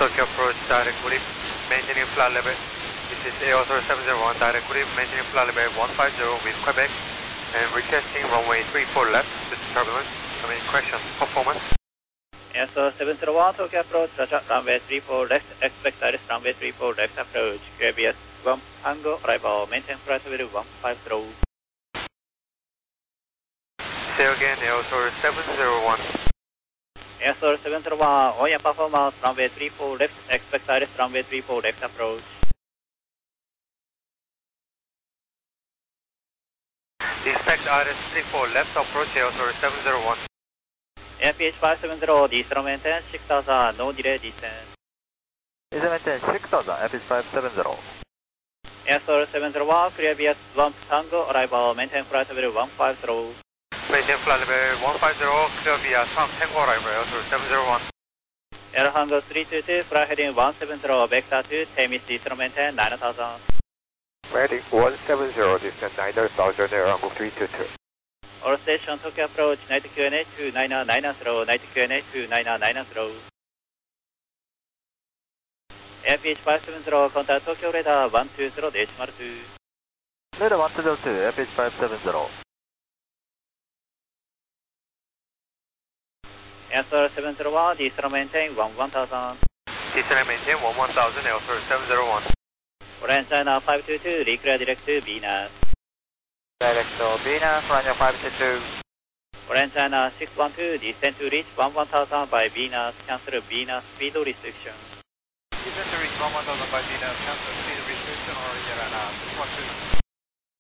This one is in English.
Tokyo approach, direct good evening, maintaining flight level. This is AO 701, direct good evening, maintaining flight level 150 with Quebec, and requesting runway 34 left with turbulence, correction, performance. AO 701, Tokyo approach, Roger, runway 34 left, expect direct runway 34 left approach, QABS 1 Tango, arrival, maintain flight level 150. Say again, AO 701. AO 701, on your performance, runway 34 left, expect direct runway 34 left approach. Expect RS34 left approach, AO 701. AirPH 570, diesel maintain 6000, no delay descent. Diesel maintain 6000, AirPH 570. AO 701, clear BS 1 Tango, arrival, maintain flight level 150. Maintain flight level 150, clear via Tom Tango arrival, AO 701. Air Hangar 322, flight heading 170, vector 2, TMS diesel maintain 9000. Ready, 170, descend 9000, Air Hangar 322. All station Tokyo approach, night QNH 2990, night QNH 2990. AirPH 570, contact Tokyo radar 120 decimal 2. Radar 120, AirPH 570. Answer 701, diesel maintain 1000. Diesel maintain 1000, AO 701. Orange China 522, declare direct to Venus. Direct to Venus, Runway 522. Orange China 612, descend to reach 11000 by Venus, cancel Venus speed restriction. Descend to reach 11000 by Venus, cancel speed restriction or Yarana 612.